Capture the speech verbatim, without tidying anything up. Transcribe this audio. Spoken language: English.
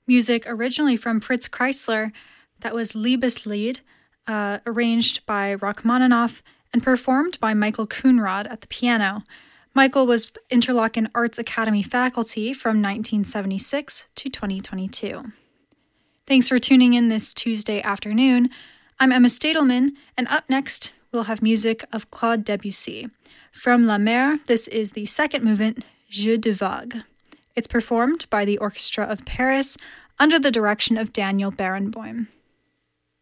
music originally from Fritz Kreisler that was Liebeslied, uh, arranged by Rachmaninoff and performed by Michael Coonrod at the piano. Michael was Interlochen Arts Academy faculty from nineteen seventy-six to twenty twenty-two. Thanks for tuning in this Tuesday afternoon. I'm Emma Stadelman, and up next, we'll have music of Claude Debussy. From La Mer, this is the second movement, Jeu de Vague. It's performed by the Orchestra of Paris under the direction of Daniel Barenboim.